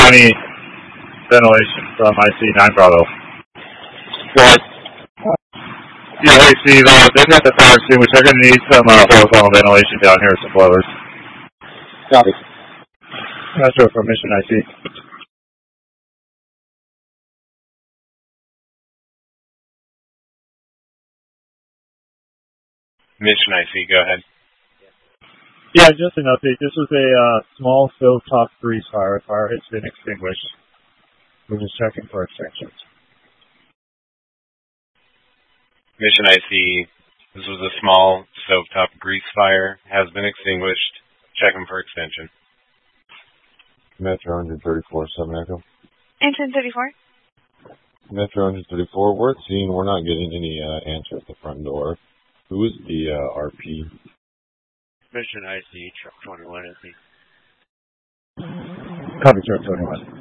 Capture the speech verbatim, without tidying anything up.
twenty ventilation from I C nine Bravo. What? Yeah, hey Steve, uh, they've got the fire extinguisher. They're going to need some uh, horizontal ventilation down here, some blowers. Copy. That's right for Mission I C. Mission I C, go ahead. Yeah, just an update. This was a uh, small stovetop grease fire. Fire has been extinguished. We're just checking for extensions. Mission I C, this was a small stovetop grease fire. Has been extinguished. Checking for extension. Metro one thirty-four, seven Echo. Engine thirty-four. Metro one thirty-four, we're at scene. We're not getting any uh, answer at the front door. Who is the uh, R P? Mission I C, truck twenty-one, I think. Copy, truck twenty-one.